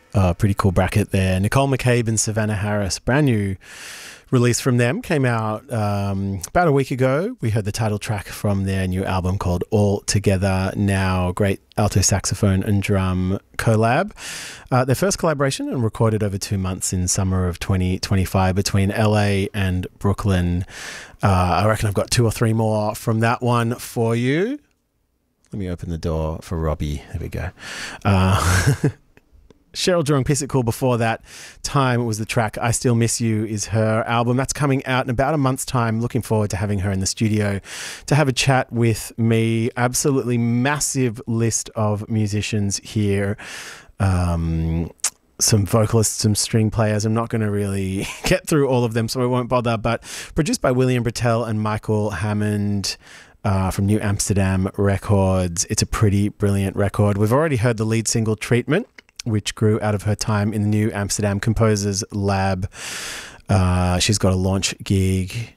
Pretty cool bracket there. Nicole McCabe and Savannah Harris, brand new release from them, came out about a week ago. We heard the title track from their new album called All Together Now. Great alto saxophone and drum collab. Their first collaboration, and recorded over 2 months in summer of 2025 between LA and Brooklyn. I reckon I've got 2 or 3 more from that one for you. Let me open the door for Robbie. There we go. Cheryl Durham Piscicle before that. Time was the track I Still Miss You is her album. That's coming out in about a month's time. Looking forward to having her in the studio to have a chat with me. Absolutely massive list of musicians here. Some vocalists, some string players. I'm not going to really get through all of them, so I won't bother. But produced by William Bratell and Michael Hammond. From New Amsterdam Records. It's a pretty brilliant record. We've already heard the lead single Treatment, which grew out of her time in the New Amsterdam Composers Lab. She's got a launch gig,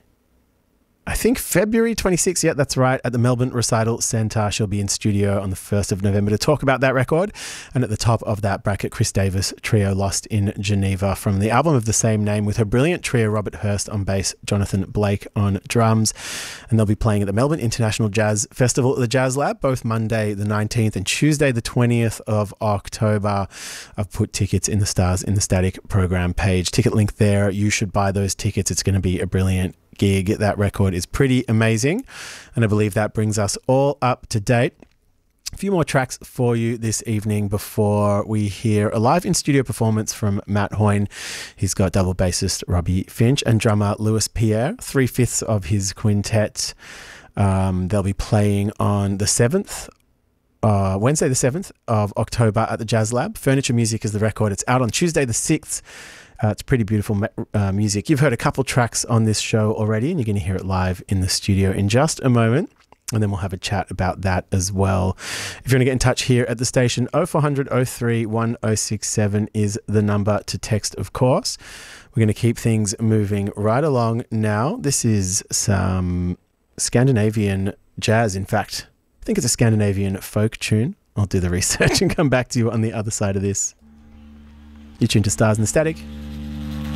I think February 26th. Yeah, that's right. At the Melbourne Recital Centre. She'll be in studio on the 1st of November to talk about that record. And at the top of that bracket, Chris Davis Trio, Lost in Geneva, from the album of the same name, with her brilliant trio, Robert Hurst on bass, Jonathan Blake on drums. And they'll be playing at the Melbourne International Jazz Festival at the Jazz Lab, both Monday the 19th and Tuesday the 20th of October. I've put tickets in the Stars in the Static program page. Ticket link there. You should buy those tickets. It's going to be a brilliant gig. That record is pretty amazing, and I believe that brings us all up to date. A few more tracks for you this evening before we hear a live in-studio performance from Matt Hoyne. He's got double bassist Robbie Finch and drummer Louis Pierre, 3/5 of his quintet. They'll be playing on the 7th, Wednesday the 7th of October at the Jazz Lab. Furniture Music is the record. It's out on Tuesday the 6th. It's pretty beautiful music. You've heard a couple tracks on this show already, and you're going to hear it live in the studio in just a moment. And then we'll have a chat about that as well. If you want to get in touch here at the station, 0400 03 1067 is the number to text, of course. We're going to keep things moving right along now. This is some Scandinavian jazz. In fact, I think it's a Scandinavian folk tune. I'll do the research and come back to you on the other side of this. You're tuned to Stars in the Static.